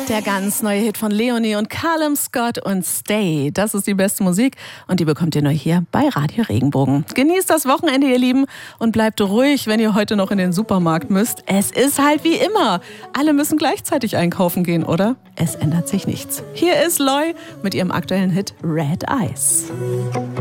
Der ganz neue Hit von Leonie und Callum Scott und Stay. Das ist die beste Musik und die bekommt ihr nur hier bei Radio Regenbogen. Genießt das Wochenende, ihr Lieben, und bleibt ruhig, wenn ihr heute noch in den Supermarkt müsst. Es ist halt wie immer. Alle müssen gleichzeitig einkaufen gehen, oder? Es ändert sich nichts. Hier ist Loy mit ihrem aktuellen Hit Red Eyes.